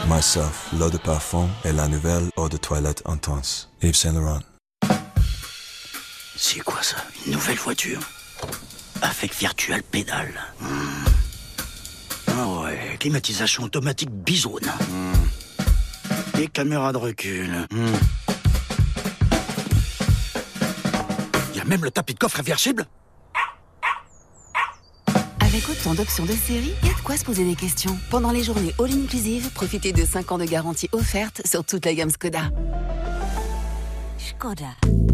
Myself, l'eau de parfum et la nouvelle eau de toilette intense. Yves Saint Laurent. C'est quoi ça? Une nouvelle voiture? Avec virtual pédale. Ah ouais, climatisation automatique bisoune. Et caméra de recul. Il y a même le tapis de coffre réversible. Avec autant d'options de série, il y a de quoi se poser des questions. Pendant les journées All Inclusive, profitez de 5 ans de garantie offerte sur toute la gamme Skoda. Skoda.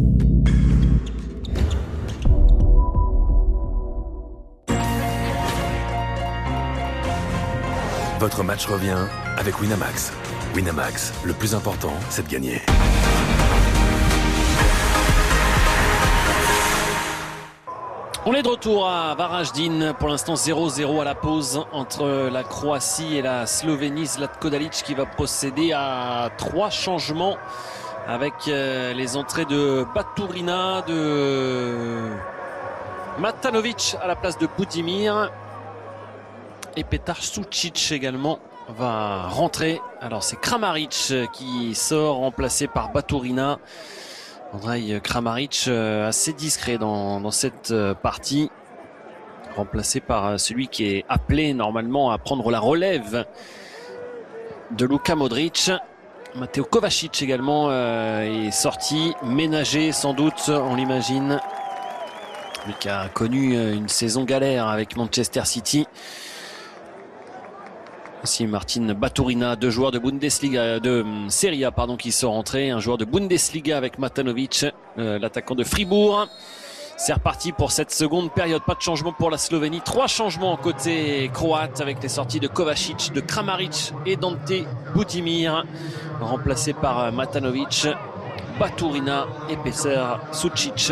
Votre match revient avec Winamax. Winamax, le plus important, c'est de gagner. On est de retour à Varaždin, pour l'instant 0-0 à la pause entre la Croatie et la Slovénie. Zlatko Dalic qui va procéder à 3 changements avec les entrées de Baturina, de Matanovic à la place de Budimir et Petar Sucic également va rentrer. Alors c'est Kramaric qui sort remplacé par Baturina. Andrej Kramaric assez discret dans cette partie, remplacé par celui qui est appelé normalement à prendre la relève de Luka Modric. Mateo Kovacic également est sorti, ménagé sans doute, on l'imagine, lui qui a connu une saison galère avec Manchester City. Aussi Martin Baturina, 2 joueurs de Bundesliga, de Serie A qui sont rentrés, un joueur de Bundesliga avec Matanovic, l'attaquant de Fribourg. C'est reparti pour cette seconde période, pas de changement pour la Slovénie, 3 changements côté croate avec les sorties de Kovacic, de Kramaric et Dante Budimir, remplacé par Matanovic, Baturina et Petar Sucic.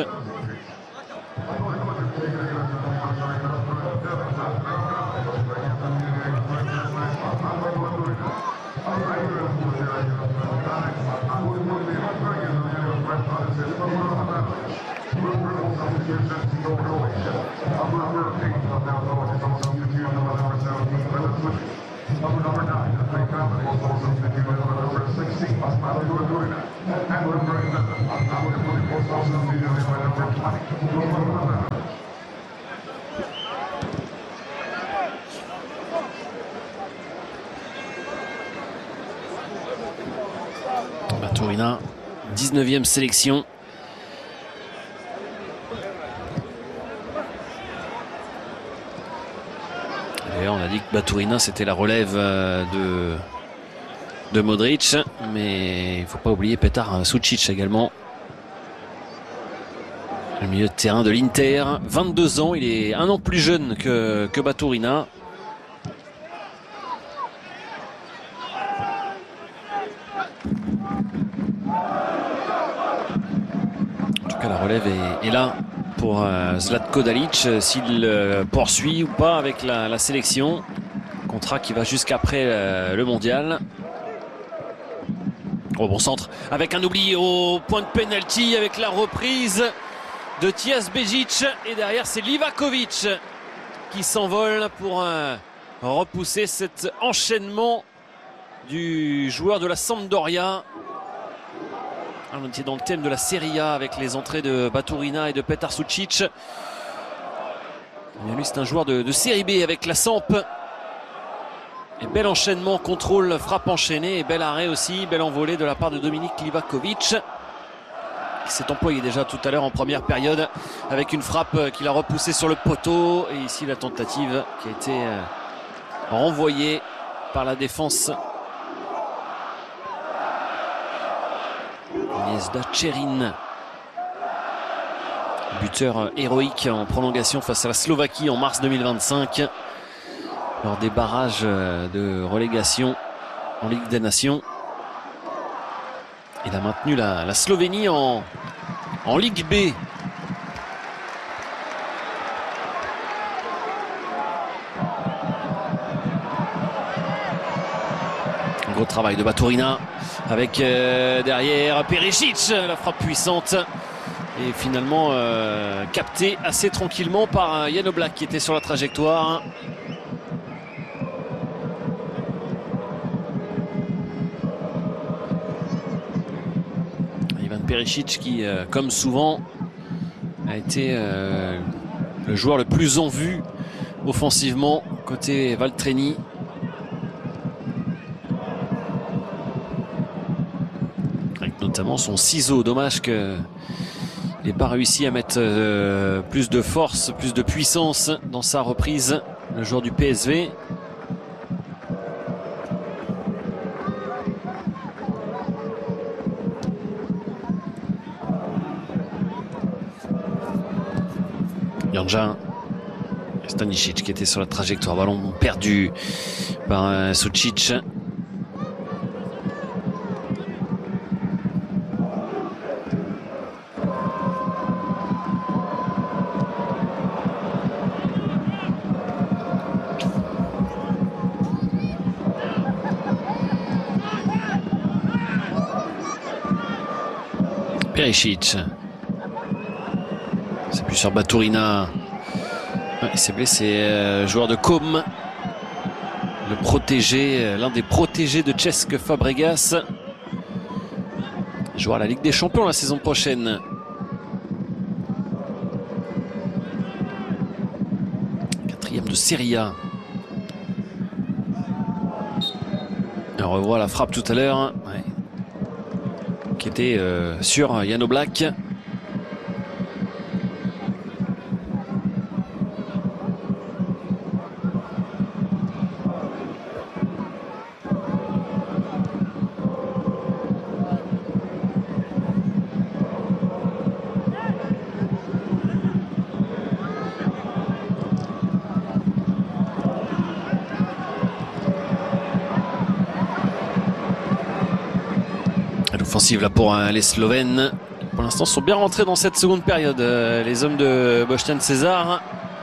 Baturina, 19e sélection. D'ailleurs, on a dit que Baturina c'était la relève de Modric, mais il ne faut pas oublier Petar Sucic également. Le milieu de terrain de l'Inter, 22 ans, il est un an plus jeune que Baturina. En tout cas, la relève est là pour Zlatko Dalic, s'il poursuit ou pas avec la sélection. Contrat qui va jusqu'après le mondial. Oh, bon centre avec un oubli au point de penalty avec la reprise de Tias Begic et derrière c'est Livakovic qui s'envole pour repousser cet enchaînement du joueur de la Sampdoria. On était dans le thème de la Serie A avec les entrées de Baturina et de Petar Sucic. Et lui c'est un joueur de Série B avec la Samp. Et bel enchaînement, contrôle, frappe enchaînée et bel arrêt aussi, belle envolée de la part de Dominic Livakovic qui s'est employé déjà tout à l'heure en première période avec une frappe qu'il a repoussée sur le poteau et ici la tentative qui a été renvoyée par la défense. Gnezda Tcherin, buteur héroïque en prolongation face à la Slovaquie en mars 2025 lors des barrages de relégation en Ligue des Nations. Il a maintenu la Slovénie en Ligue B. Un gros travail de Baturina avec derrière Perisic, la frappe puissante et finalement capté assez tranquillement par Jan Oblak qui était sur la trajectoire. Perisic qui, comme souvent, a été le joueur le plus en vue offensivement côté Valtrény. Avec notamment son ciseau. Dommage qu'il n'ait pas réussi à mettre plus de force, plus de puissance dans sa reprise, le joueur du PSV. Janja, Stanisic qui était sur la trajectoire, ballon perdu par Sucic. Perisic. C'est plus sur Baturina. Il s'est blessé, joueur de Com. Le protégé, l'un des protégés de Cesc Fabregas. Joueur à la Ligue des Champions la saison prochaine. Quatrième de Serie A. On revoit la frappe tout à l'heure. Ouais. Qui était sur Jan Oblak. Offensive là pour les Slovènes. Pour l'instant sont bien rentrés dans cette seconde période, les hommes de Boštjan Cezar.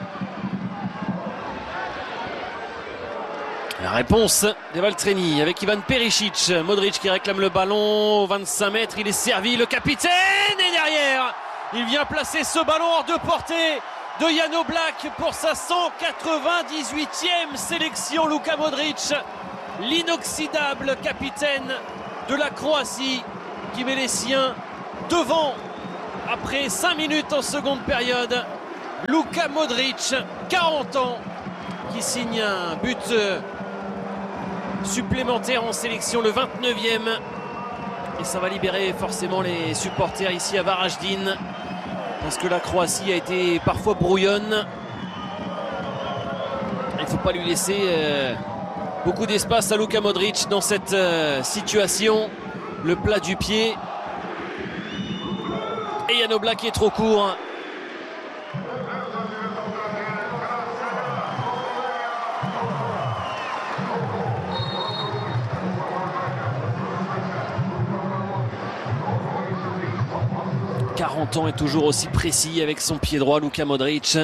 La réponse des Valtrény avec Ivan Perisic. Modric qui réclame le ballon, 25 mètres, il est servi, le capitaine, et derrière il vient placer ce ballon hors de portée de Jan Oblak pour sa 198e sélection. Luka Modric, l'inoxydable capitaine de la Croatie, qui met les siens devant après 5 minutes en seconde période. Luka Modric, 40 ans, qui signe un but supplémentaire en sélection, le 29e. Et ça va libérer forcément les supporters ici à Varaždin, parce que la Croatie a été parfois brouillonne. Il ne faut pas lui laisser beaucoup d'espace à Luka Modric dans cette situation. Le plat du pied. Et Jan Oblak est trop court. « 40 ans et toujours aussi précis avec son pied droit, Luka Modric.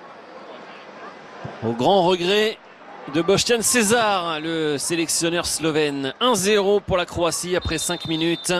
Au grand regret de Boštjan Cezar, le sélectionneur slovène. 1-0 pour la Croatie après 5 minutes.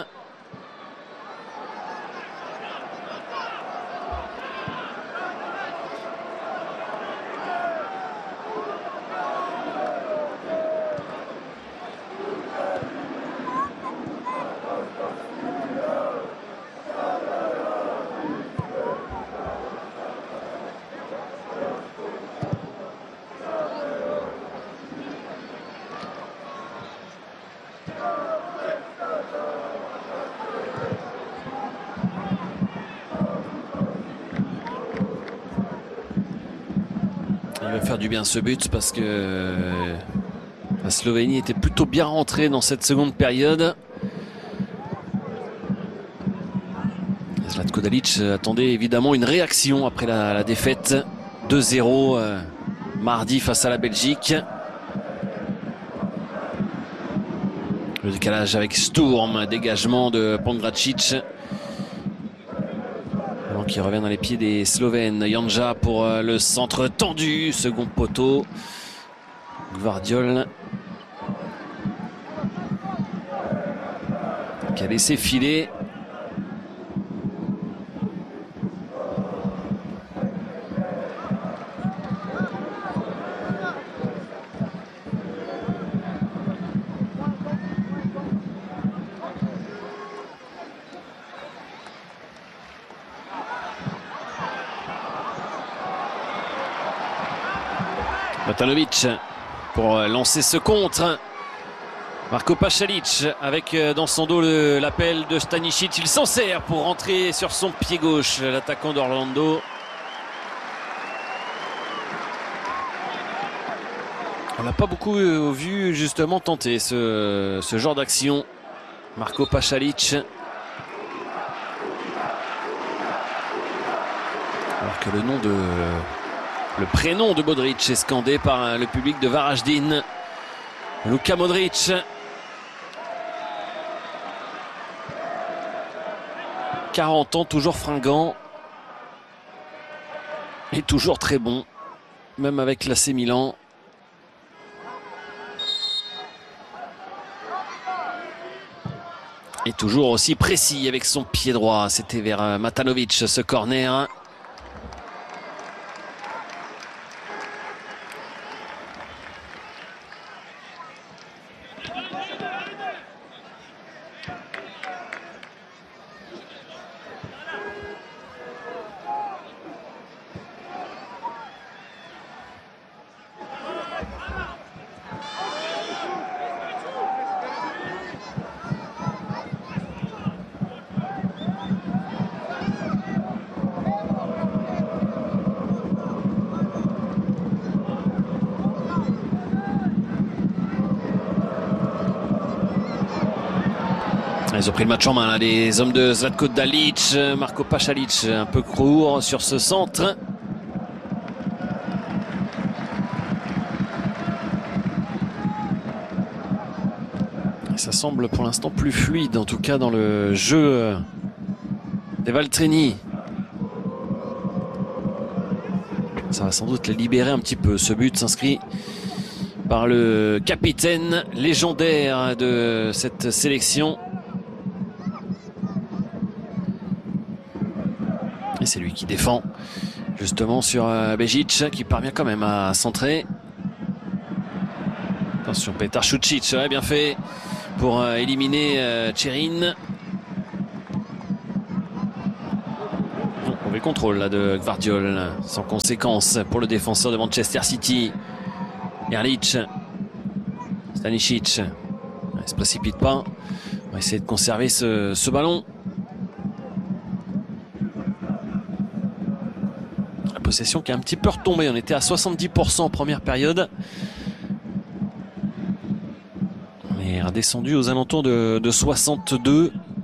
Il va faire du bien ce but parce que la Slovénie était plutôt bien rentrée dans cette seconde période. Zlatko Dalic attendait évidemment une réaction après la défaite 2-0 mardi face à la Belgique. Le décalage avec Sturm, dégagement de Pongracic. Qui revient dans les pieds des Slovènes. Janja pour le centre tendu, second poteau. Gvardiol qui a laissé filer. Matanovic pour lancer ce contre. Marco Pasalic avec dans son dos l'appel de Stanisic. Il s'en sert pour rentrer sur son pied gauche, l'attaquant d'Orlando. On l'a pas beaucoup vu justement tenter ce genre d'action. Marco Pasalic. Alors que le prénom de Modric est scandé par le public de Varaždin. Luka Modric. 40 ans, toujours fringant. Et toujours très bon. Même avec l'AC Milan. Et toujours aussi précis avec son pied droit. C'était vers Matanovic ce corner. Ils ont pris le match en main là, les hommes de Zlatko Dalic. Marco Pasalic un peu court sur ce centre. Et ça semble pour l'instant plus fluide, en tout cas dans le jeu des Valtrini. Ça va sans doute les libérer un petit peu. Ce but s'inscrit par le capitaine légendaire de cette sélection. Et c'est lui qui défend justement sur Begic, qui parvient quand même à centrer. Attention, Petar Šučić, ouais, bien fait pour éliminer Tcherin. Mauvais contrôle là de Gvardiol, sans conséquence pour le défenseur de Manchester City. Erlich, Stanisic, il se précipite pas. On va essayer de conserver ce ballon. Possession qui est un petit peu retombée. On était à 70% en première période. On est redescendu aux alentours de 62.